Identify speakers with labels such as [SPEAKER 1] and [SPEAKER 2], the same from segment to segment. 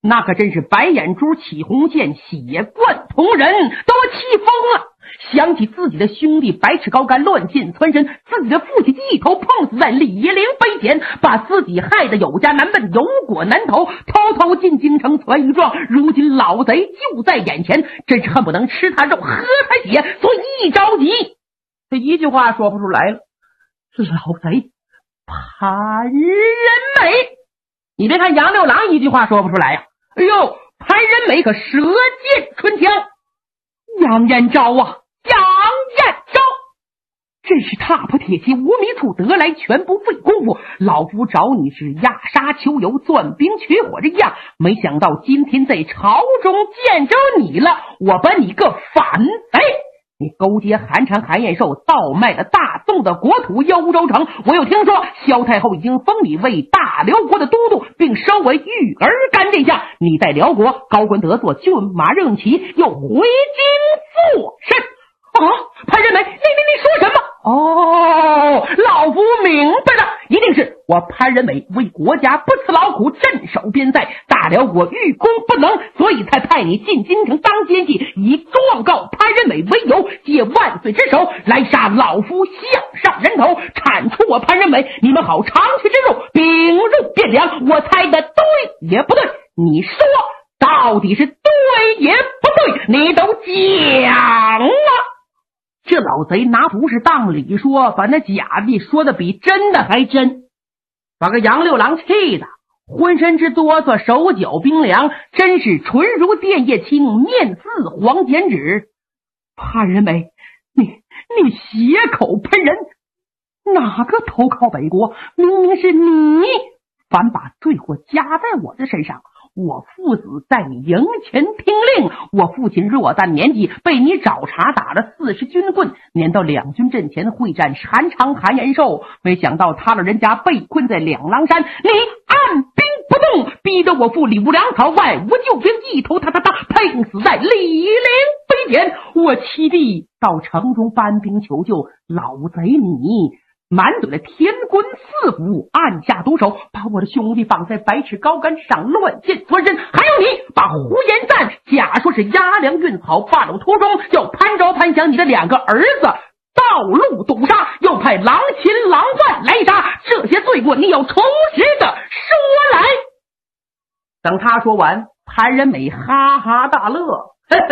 [SPEAKER 1] 那可真是白眼珠起红线，血贯瞳人，都气疯了。想起自己的兄弟百尺高杆乱箭穿身，自己的父亲一头碰死在李陵碑前，把自己害得有家难奔有果难投，偷偷进京城传一状。如今老贼就在眼前，真是恨不能吃他肉喝他血，所以一着急这一句话说不出来了。老贼潘仁美，你别看杨六郎一句话说不出来呀，哎呦，潘仁美可舌剑春枪，杨延昭啊，杨延昭真是踏破铁鞋无觅处，得来全不费功夫。老夫找你是压沙求油钻冰取火这样，没想到今天在朝中见着你了，我把你个反贼！你勾结韩禅韩延寿，盗卖了大宋的国土幽州城。我又听说萧太后已经封你为大辽国的都督，并收为玉儿干殿下。你在辽国高官得做骏马任骑，又回京作甚？潘仁美，你说什么？老夫明白了，一定是我潘仁美为国家不辞劳苦，镇守边塞，大辽国欲攻不能，所以才派你进京城当奸细，以状告潘仁美为由，借万岁之手来杀老夫项上人头，铲除我潘仁美，你们好长驱直入，兵入汴梁。我猜的对也不对，你说到底是对也不对，你都讲啊！这老贼拿不是当理说，把那假的说的比真的还真，把个杨六郎气的浑身直哆嗦，手脚冰凉，真是唇如电叶青，面似黄剪纸。潘仁美，你血口喷人，哪个投靠北国？明明是你反把罪过加在我的身上。我父子在你营前听令，我父亲弱诞年纪，被你找茬打了40军棍，撵到两军阵前会战韩昌韩延寿，没想到他老人家被困在两狼山，你按兵不动，逼得我父李无良朝外无救兵，一头拼死在李陵碑前。我七弟到城中搬兵求救，老贼你满嘴的天官赐福，暗下毒手，把我的兄弟绑在百尺高杆上乱箭穿身。还有你把胡延赞假说是押粮运草，半路途中要潘昭潘祥你的2个儿子道路堵杀，又派狼秦狼范来杀，这些罪过你要从实的说来。等他说完，潘仁美哈哈大乐，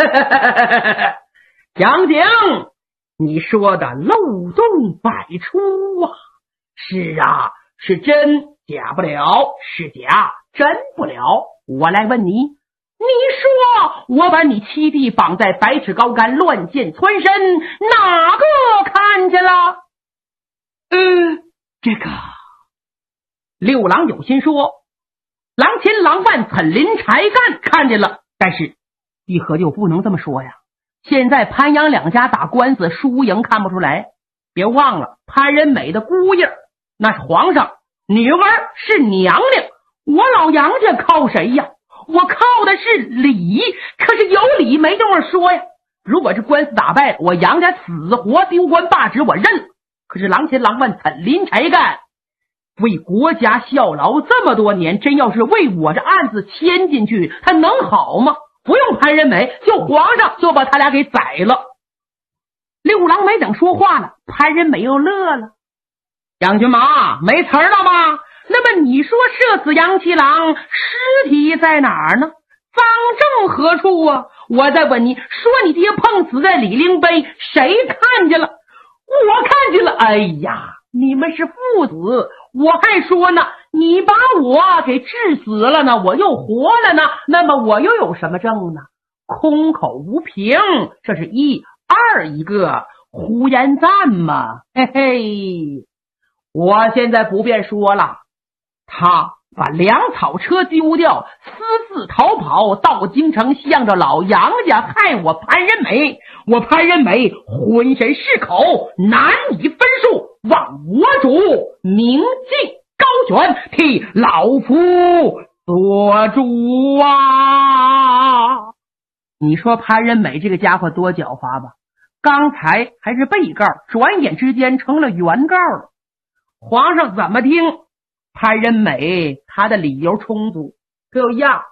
[SPEAKER 1] 讲讲你说的漏洞百出啊！是啊，是真假不了，是假真不了。我来问你，你说我把你七弟绑在百尺高杆乱箭穿身，哪个看见了？这个六郎有心说，狼秦狼范岑林柴干看见了，但是一合就不能这么说呀。现在潘杨两家打官司，输赢看不出来。别忘了潘仁美的姑爷那是皇上，女儿是娘娘，我老杨家靠谁呀？我靠的是理，可是有理没地方说呀。如果这官司打败了，我杨家死活丢官罢职我认了。可是狼秦狼范岑林柴干为国家效劳这么多年，真要是为我这案子牵进去，他能好吗？不用潘仁美，就皇上就把他俩给宰了。六郎没等说话呢，潘仁美又乐了。杨军马没词儿了吗？那么你说射死杨七郎，尸体在哪儿呢？赃证何处啊？我再问你，说你爹碰死在李陵碑，谁看见了？我看见了。哎呀，你们是父子，我还说呢，你把我给治死了呢，我又活了呢，那么我又有什么证呢？空口无凭，这是一。二一个胡延赞嘛，嘿嘿，我现在不便说了。他把粮草车丢掉，私自逃跑到京城，向着老杨家害我潘仁美。我潘仁美浑身是口，难以分数，望我主明镜高悬，替老夫做主啊！你说潘仁美这个家伙多狡猾吧？刚才还是被告，转眼之间成了原告了。皇上怎么听？潘仁美他的理由充足，这样